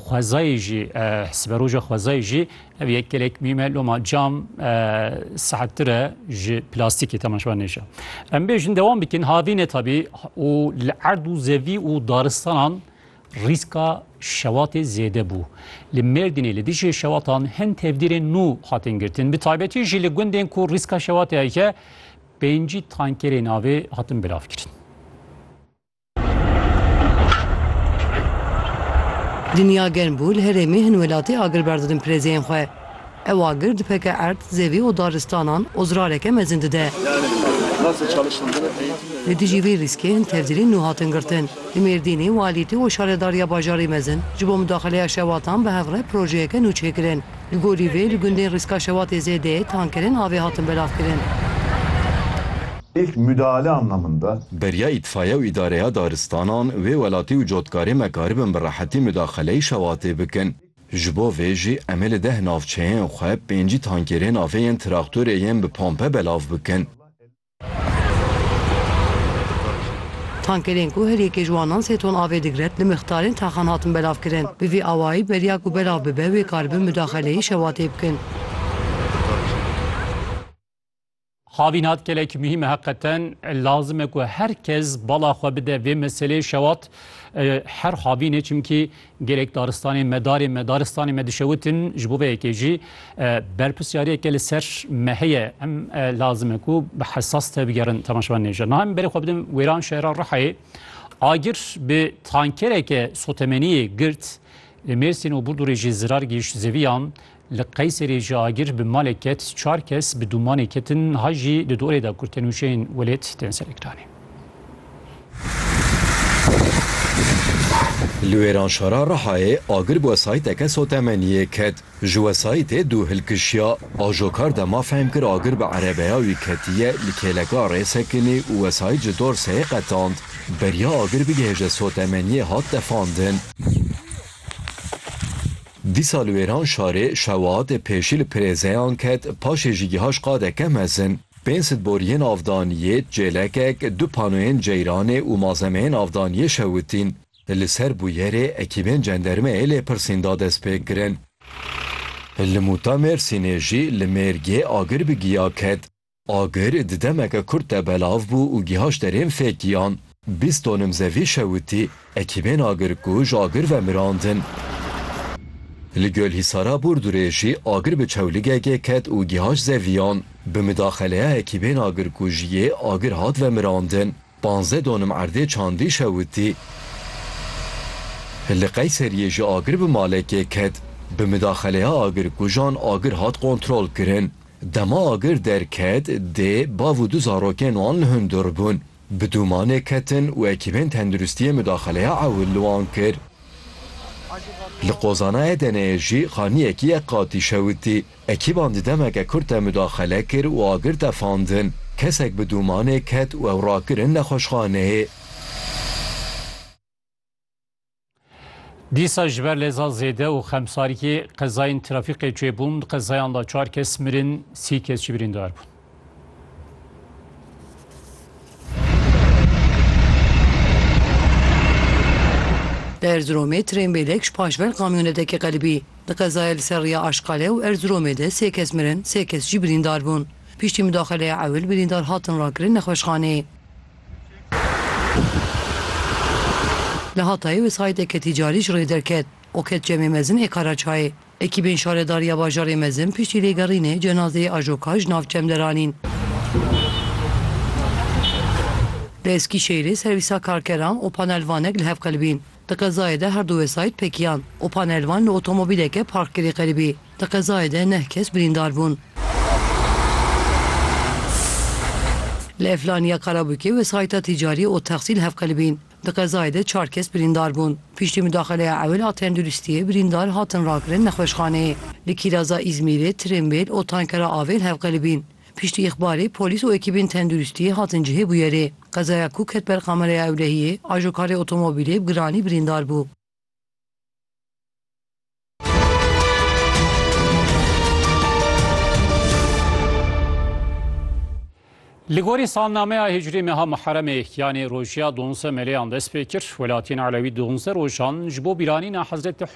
خوازای جی سبروج خوازای جی اف یک کلک میمه لوما جام ساعتره جی پلاستیکی تماشوان نشه ام بیشن دوام بکن هاوینه طبی و العرض و زوی و دارستانان ریسکا شوات زیاده بو لمردنی لدیش شواتان هن تفدیر نو هاتن گرتن به تایبتی جی لگوندن کو ریسکا شوات هایی که بینجی تانکری ناوی هاتن بلاف کرد دنیا گرنبول هرمی هن ولاتی آگر بردن پریزین خواه او آگر دپک ارد زوی و دارستانان ازرارکه مزنده ده لدیجیوی ریسکی هن تفدیری نو هاتن گرتن لمردینی والیتی و شارداریا باجاری مزن جبو مداخله شواتان به هفره پروژه که نو چه کرن لگوریوی لگوندین ریسکا شوات زیده تانکرین آوی هاتن بلاف کرن İlk müdahale anlamında Beriya itfaiye ve idareya daristanan ve velati ve cotkarê mekaribin bi rahetî müdaxeleyê şewatê bikin. Ji bo vê jî emel deh navçeyên xwe pêncî tankerên avêyên traktorê yên bi pompe belav bikin. Tankerên ku her yekê jwanan sê ton avê digret li mixtarên taxan hatin belav kirin. Bi vî awayî beriya ku belav bibe wê karibin müdaxeleyê şewatê bikin. Havinat kelek mühim hakikaten lazım ki herkes bala xwe bide ve mesele şevat her havine çünkü gerek daristanê medaristani medişewitin ji bo vê jî berpisyariyeke li ser meheye em lazım ku bi hesas tebigerin temaşvan nêje. Nahim berê xwe bidim wêran şehra Rihayê agir bi tankereke sotemeniyê girt Mersin û Burdurê jî zirar gihîşt zeviyan لقيسري جاگیر به مالکت چهار کس به دومان کتن هاجی لدوره دا کرتنوشین ولایت تنسر اکرانی. لویران شارا رحای آگر با سایت اکه سوتمنیه کت جو سایت دو هلکشیا آجوکار دما فهم کر آگر به عربه وی کتیه لکلگا ریسکنی و سایت جدور سه قطاند بریا آگر بگهج سوتمنیه هات دفاندن. دیسا لویران شاره شواهد پیشیل پریزیان کت پاش جیگیهاش قاده که مزن پینسد بورین آفدانیه جلکک دو پانوین جیرانه و مازمین آفدانیه شوتین لسر بویره اکیبین جندرمه ایلی پرسینده دست پیک گرن لموتا مرسینه جی لمرگی آگر بگیا کت آگر ددمک کرد بلاف بو و گیهاش درین فیکیان 20 تونم زوی شوتی اکیبین آگر کوش آگر و مراندن لگل هیسارا بردوره جی آگر به چولیگه کت و گیهاش زویان به مداخله اکیبین آگر کوژیه آگر هات و مراندن 15 دونم عرده چاندی شوتی لقیسریه جی آگر به مالکه کت به مداخله آگر کوژان آگر هات کنترول کرن دما آگر در کت ده باو دو زاروکن وان هندر بون به دومان کتن و اکیبین تندرستی مداخله اول لوان کر لقوزانه دنیجی خانی اکی قاطی شویدی اکیبان دیدمک کرد مداخله کر و آگر دفاندن کسک به دومانه کت و اوراکرن نخوشخانه دیسا جبر لزا زیده و خمساری که قضاین ترافیق جیبون قضایان دا 4 کس مرن 30 کس جبرین دار بود. در ارزرومê tren paşvel kamyoneteke qelibî di qezaya li ser rêya Aşqalê û Erzuromê de 3 kes mirin 3 kes jî birîndar bûn. Piştî müdaxeleya ewil birîndar hatin rakirin nexweşxaneyê. Li Hatayê wesayeteke ticari ji rê derket. O ket cemê mezin ê Karaçayê. Ekîbên şaredariya bajarê mezin piştî lêgerînê cenazeyê ajoka ji nav çemderanîn. Li Eskişehirê servîsa karkeran û panelvanek li hev qelibîn. Di qezayê de her du wesayet pekiyan û panelvan li otomobîleke parkkirî qelibî. Di qezayê de 9 kes birîndar bûn. Li Eflaniya Karabûkê wesayeta ticarî û texsîl hev qelibîn. Di qezayê de 4 kes birîndar bûn. Piştî müdaxeleya ewil a tenduristiyê birîndar hatin rakirin nexweşxaneyê. Li Kîraza İzmîrê trinbêl û tankera avêl hev qelibîn. Piştî ixbarê polîs û ekîbên tenduristiyê hatin cihê bûyerê. Qezaya ku ket ber kameraya ewlehiyê, ajokarê otomobîlê bi giranî birîndar bû. Li gorî salnameya hicrî meha miheremê yanê rojiya 12 meleyan dest pê kir, welatiyên Elewî 12 rojan ji bo bîranîna Hezretê